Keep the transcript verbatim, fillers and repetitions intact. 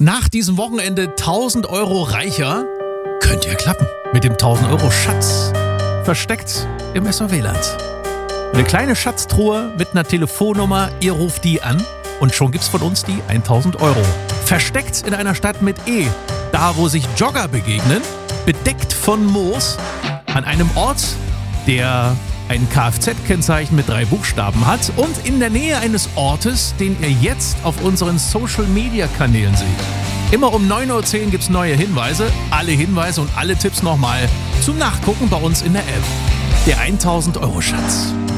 Nach diesem Wochenende tausend Euro reicher? Könnte ja klappen. Mit dem tausend Euro Schatz. Versteckt im S O W-Land. Eine kleine Schatztruhe mit einer Telefonnummer. Ihr ruft die an und schon gibt's von uns die tausend Euro. Versteckt in einer Stadt mit E. Da, wo sich Jogger begegnen. Bedeckt von Moos. An einem Ort, der ein Kfz-Kennzeichen mit drei Buchstaben hat und in der Nähe eines Ortes, den ihr jetzt auf unseren Social-Media-Kanälen seht. Immer um neun Uhr zehn gibt's neue Hinweise. Alle Hinweise und alle Tipps nochmal zum Nachgucken bei uns in der App. Der tausend Euro Schatz.